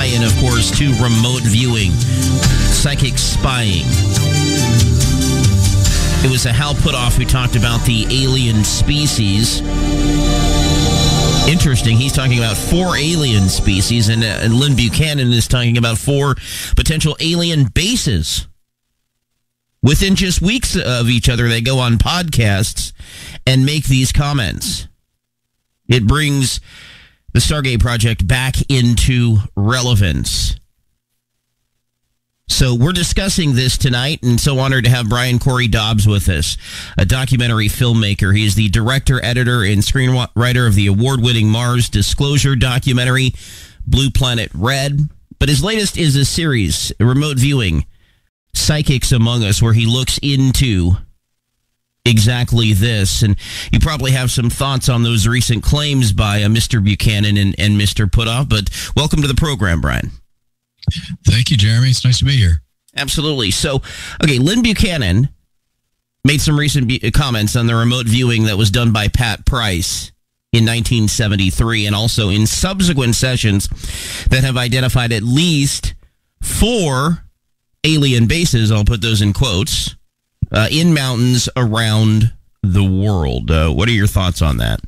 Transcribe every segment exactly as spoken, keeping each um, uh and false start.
tie-in, of course, to remote viewing, psychic spying. It was a Hal Puthoff who talked about the alien species. Interesting. He's talking about four alien species, and, uh, and Lynn Buchanan is talking about four potential alien bases. Within just weeks of each other, they go on podcasts and make these comments. It brings the Stargate Project back into relevance. So we're discussing this tonight, and so honored to have Brian Corey Dobbs with us, a documentary filmmaker. He is the director, editor, and screenwriter of the award-winning Mars Disclosure documentary, Blue Planet Red. But his latest is a series, Remote Viewing, Psychics Among Us, where he looks into exactly this. And you probably have some thoughts on those recent claims by uh, Mister Buchanan and, and Mister Puthoff. But welcome to the program, Brian. Thank you, Jeremy. It's nice to be here. Absolutely. So, okay, Lynn Buchanan made some recent bu- comments on the remote viewing that was done by Pat Price in nineteen seventy-three, and also in subsequent sessions that have identified at least four alien bases, I'll put those in quotes, uh, in mountains around the world. Uh, what are your thoughts on that?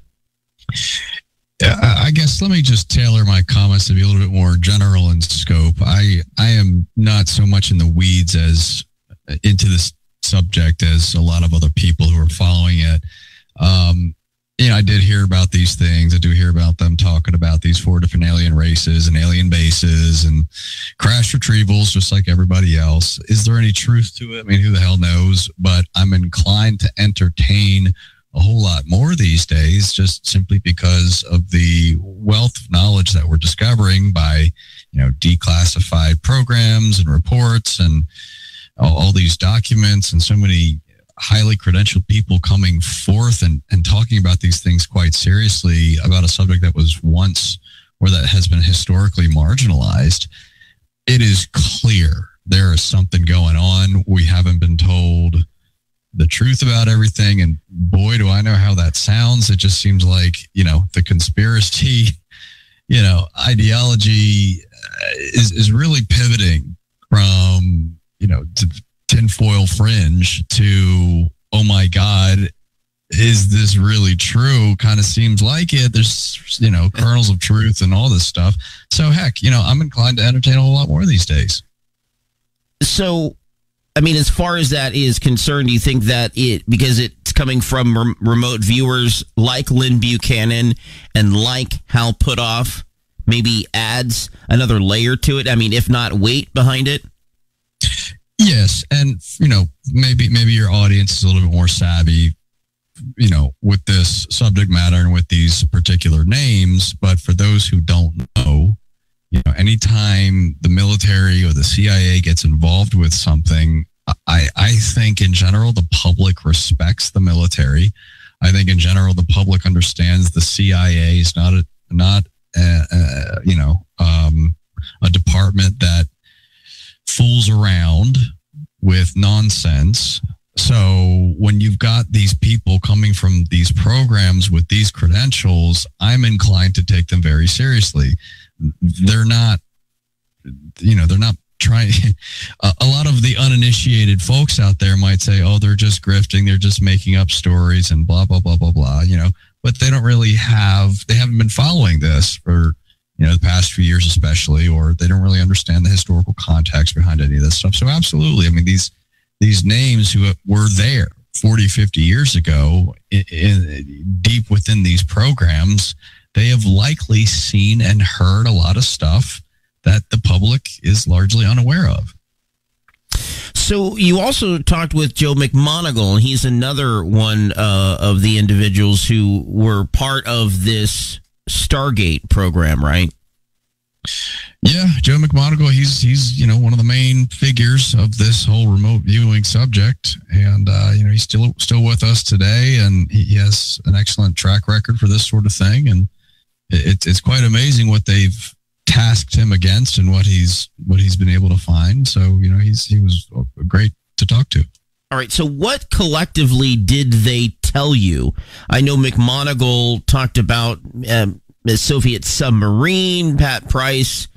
Yeah, I guess let me just tailor my comments to be a little bit more general in scope. I I am not so much in the weeds as into this subject as a lot of other people who are following it. Um, you know, I did hear about these things. I do hear about them talking about these four different alien races and alien bases and crash retrievals, just like everybody else. Is there any truth to it? I mean, who the hell knows? But I'm inclined to entertain a whole lot more these days, just simply because of the wealth of knowledge that we're discovering by, you know, declassified programs and reports and all, all these documents and so many highly credentialed people coming forth and, and talking about these things quite seriously about a subject that was once or that has been historically marginalized. It is clear there is something going on. We haven't been told the truth about everything, and boy, do I know how that sounds. It just seems like, you know, the conspiracy, you know, ideology is is really pivoting from, you know, to tinfoil fringe to, oh my God, is this really true? Kind of seems like it. There's, you know, kernels of truth and all this stuff. So heck, you know, I'm inclined to entertain a whole lot more these days. So, I mean, as far as that is concerned, do you think that it, because it's coming from rem- remote viewers like Lynn Buchanan and like Hal Puthoff, maybe adds another layer to it? I mean, if not weight behind it? Yes. And, you know, maybe maybe your audience is a little bit more savvy, you know, with this subject matter and with these particular names. But for those who don't know, you know, anytime the military or the C I A gets involved with something, I, I think in general, the public respects the military. I think in general, the public understands the C I A is not a, not a, a, you know, um, a department that fools around with nonsense. So when you've got these people coming from these programs with these credentials, I'm inclined to take them very seriously. They're not, you know, they're not trying. A lot of the uninitiated folks out there might say, oh, they're just grifting. They're just making up stories and blah, blah, blah, blah, blah, you know, but they don't really have, they haven't been following this for, you know, the past few years especially, or they don't really understand the historical context behind any of this stuff. So absolutely. I mean, these, these names who were there forty, fifty years ago, in, in, deep within these programs, they have likely seen and heard a lot of stuff that the public is largely unaware of. So you also talked with Joe McMoneagle, and he's another one uh, of the individuals who were part of this Stargate program, right? Yeah, Joe McMoneagle, he's, he's you know, one of the main figures of this whole remote viewing subject. And, uh, you know, he's still still with us today, and he has an excellent track record for this sort of thing. And it, it's quite amazing what they've tasked him against and what he's what he's been able to find. So, you know, he's he was great to talk to. All right. So what collectively did they tell you? I know McMoneagle talked about um, the Soviet submarine. Pat Price,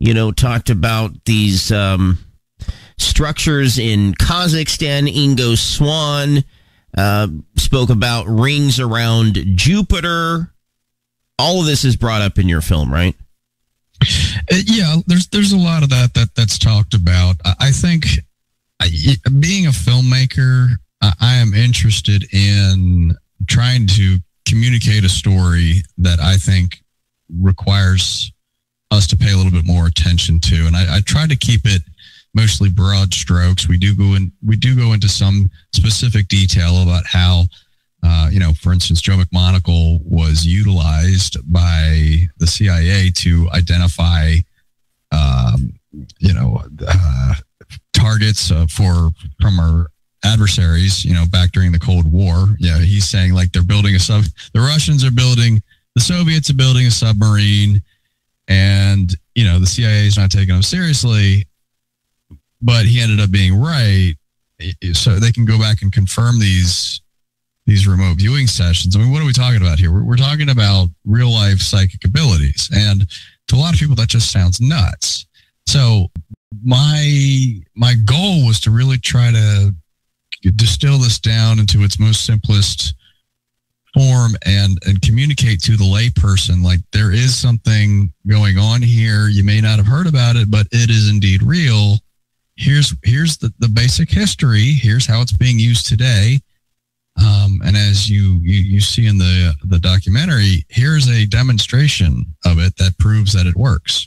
you know, talked about these um, structures in Kazakhstan. Ingo Swann uh, spoke about rings around Jupiter. All of this is brought up in your film, right? Uh, yeah, there's there's a lot of that that that's talked about. I, I think I, being a filmmaker, I, I am interested in trying to communicate a story that I think requires us to pay a little bit more attention to, and I, I try to keep it mostly broad strokes. We do go in, we do go into some specific detail about how, uh, you know, for instance, Joe McMoneagle was utilized by the C I A to identify, um, you know, uh, targets uh, for from our adversaries, you know, back during the Cold War. Yeah, he's saying like they're building a sub. The Russians are building, the Soviets are building a submarine, and you know the C I A is not taking them seriously. But he ended up being right, so they can go back and confirm these these remote viewing sessions. I mean, what are we talking about here? We're, we're talking about real life psychic abilities, and to a lot of people that just sounds nuts. So my my goal was to really try to distill this down into its most simplest form and and communicate to the layperson like there is something going on here. You may not have heard about it, but it is indeed real. Here's here's the, the basic history. Here's how it's being used today. Um, and as you, you you see in the the documentary, here's a demonstration of it that proves that it works.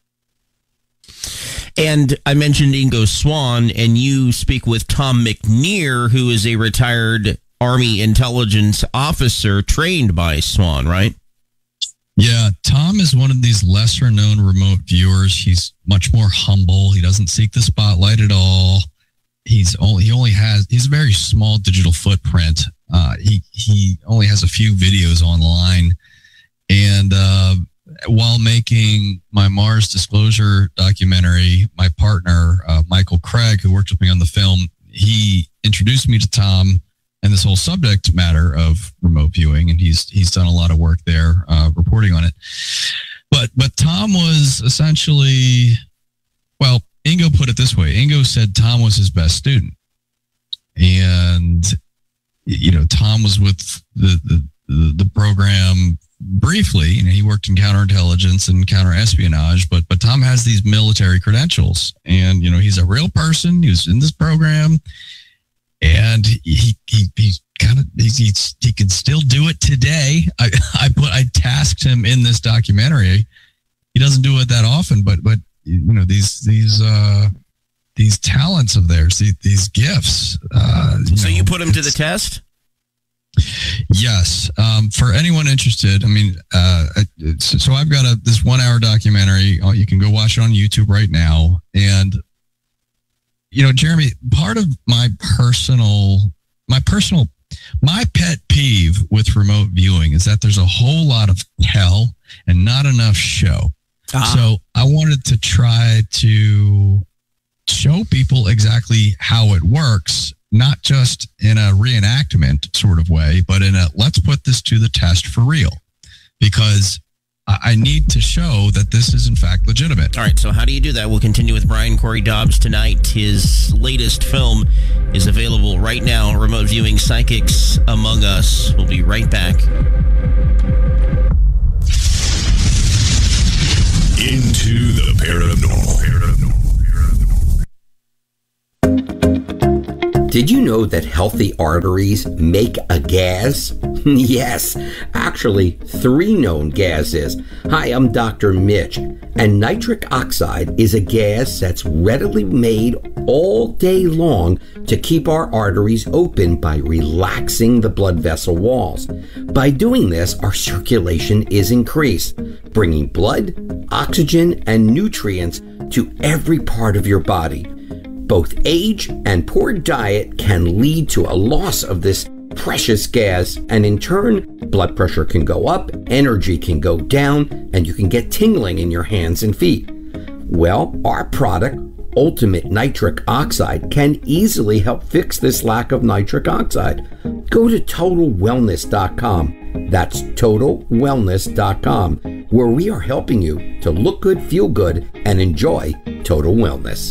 And I mentioned Ingo Swann, and you speak with Tom McNear, who is a retired Army intelligence officer trained by Swann, right? Yeah, Tom is one of these lesser known remote viewers. He's much more humble. He doesn't seek the spotlight at all. He's only he only has he's a very small digital footprint. Uh, he he only has a few videos online, and uh, while making my Mars Disclosure documentary, my partner uh, Michael Craig, who worked with me on the film, he introduced me to Tom and this whole subject matter of remote viewing, and he's he's done a lot of work there, uh, reporting on it. But but Tom was essentially, well, Ingo put it this way. Ingo said Tom was his best student, and you know Tom was with the the, the program briefly. You know, he worked in counterintelligence and counterespionage, but but Tom has these military credentials, and you know he's a real person. He was in this program. And he he he kind of he he, he can still do it today. I I put I tasked him in this documentary. He doesn't do it that often, but but you know these these uh, these talents of theirs, these, these gifts. Uh, you so know, you put him to the test? Yes. Um, for anyone interested, I mean, uh, so I've got a this one hour documentary. You can go watch it on YouTube right now, and. You know, Jeremy, part of my personal, my personal, my pet peeve with remote viewing is that there's a whole lot of tell and not enough show. Ah. So I wanted to try to show people exactly how it works, not just in a reenactment sort of way, but in a let's put this to the test for real, because I need to show that this is, in fact, legitimate. All right, so how do you do that? We'll continue with Brian Corey Dobbs tonight. His latest film is available right now, Remote Viewing Psychics Among Us. We'll be right back. Into the paranormal. Paranormal. Did you know that healthy arteries make a gas? Yes, actually, three known gases. Hi, I'm Doctor Mitch, and nitric oxide is a gas that's readily made all day long to keep our arteries open by relaxing the blood vessel walls. By doing this, our circulation is increased, bringing blood, oxygen, and nutrients to every part of your body. Both age and poor diet can lead to a loss of this precious gas, and in turn, blood pressure can go up, energy can go down, and you can get tingling in your hands and feet. Well, our product, Ultimate Nitric Oxide, can easily help fix this lack of nitric oxide. Go to total wellness dot com. That's total wellness dot com where we are helping you to look good, feel good, and enjoy total wellness.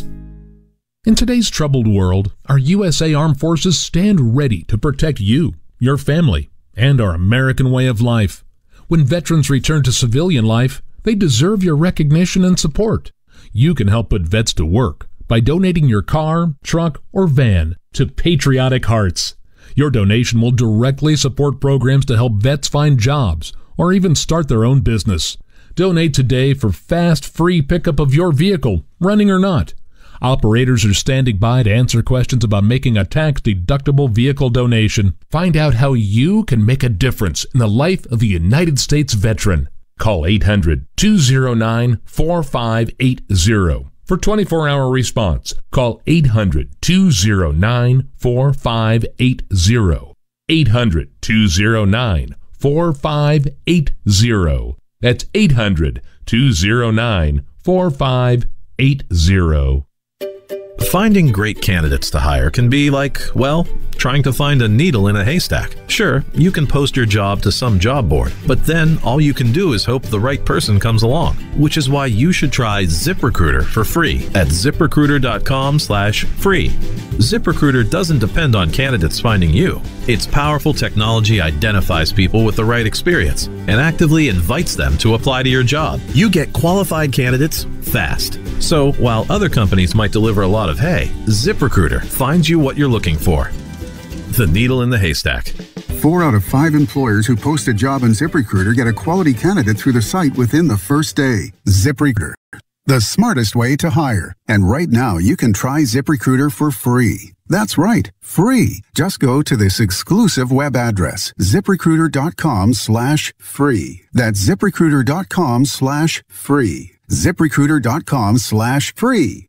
In today's troubled world, our U S A Armed Forces stand ready to protect you, your family, and our American way of life. When veterans return to civilian life, they deserve your recognition and support. You can help put vets to work by donating your car, truck, or van to Patriotic Hearts. Your donation will directly support programs to help vets find jobs or even start their own business. Donate today for fast, free pickup of your vehicle, running or not. Operators are standing by to answer questions about making a tax-deductible vehicle donation. Find out how you can make a difference in the life of a United States veteran. Call eight hundred, two oh nine, four five eight oh for twenty-four hour response. Call eight hundred, two oh nine, four five eight oh. eight hundred, two oh nine, four five eight oh. That's eight hundred, two oh nine, four five eight oh. Finding great candidates to hire can be like, well, trying to find a needle in a haystack. Sure, you can post your job to some job board, but then all you can do is hope the right person comes along, which is why you should try ZipRecruiter for free at ZipRecruiter.com slash free. ZipRecruiter doesn't depend on candidates finding you. Its powerful technology identifies people with the right experience and actively invites them to apply to your job. You get qualified candidates fast. So while other companies might deliver a lot of hay, ZipRecruiter finds you what you're looking for. The needle in the haystack. Four out of five employers who post a job on ZipRecruiter get a quality candidate through the site within the first day. ZipRecruiter, the smartest way to hire. And right now, you can try ZipRecruiter for free. That's right, free. Just go to this exclusive web address, ZipRecruiter.com slash free. That's ZipRecruiter.com slash free. ZipRecruiter.com slash free.